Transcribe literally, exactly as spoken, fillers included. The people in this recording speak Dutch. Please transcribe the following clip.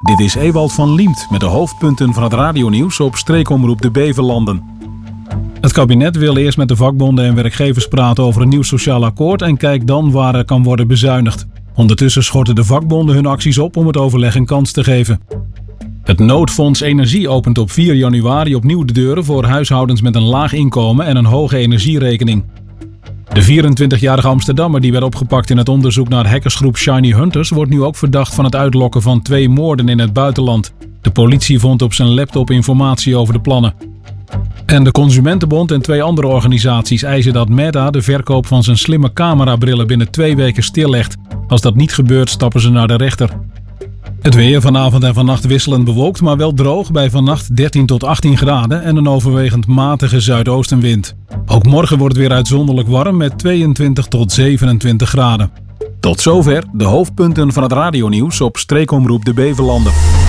Dit is Ewald van Liemt met de hoofdpunten van het radionieuws op streekomroep de Beverlanden. Het kabinet wil eerst met de vakbonden en werkgevers praten over een nieuw sociaal akkoord en kijkt dan waar er kan worden bezuinigd. Ondertussen schorten de vakbonden hun acties op om het overleg een kans te geven. Het noodfonds Energie opent op vier januari opnieuw de deuren voor huishoudens met een laag inkomen en een hoge energierekening. De vierentwintigjarige Amsterdammer die werd opgepakt in het onderzoek naar hackersgroep Shiny Hunters wordt nu ook verdacht van het uitlokken van twee moorden in het buitenland. De politie vond op zijn laptop informatie over de plannen. En de Consumentenbond en twee andere organisaties eisen dat Meta de verkoop van zijn slimme camerabrillen binnen twee weken stillegt. Als dat niet gebeurt, stappen ze naar de rechter. Het weer vanavond en vannacht wisselend bewolkt, maar wel droog bij vannacht dertien tot achttien graden en een overwegend matige zuidoostenwind. Ook morgen wordt het weer uitzonderlijk warm met tweeëntwintig tot zevenentwintig graden. Tot zover de hoofdpunten van het radionieuws op streekomroep de Beverlanden.